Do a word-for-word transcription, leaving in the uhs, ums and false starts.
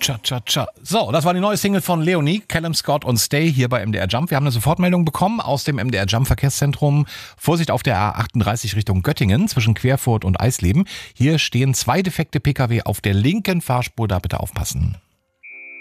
Cha, cha, cha. So, das war die neue Single von Leonie, Callum Scott und Stay hier bei M D R Jump. Wir haben eine Sofortmeldung bekommen aus dem M D R Jump Verkehrszentrum. Vorsicht auf der A achtunddreißig Richtung Göttingen zwischen Querfurt und Eisleben. Hier stehen zwei defekte Pkw auf der linken Fahrspur, da bitte aufpassen.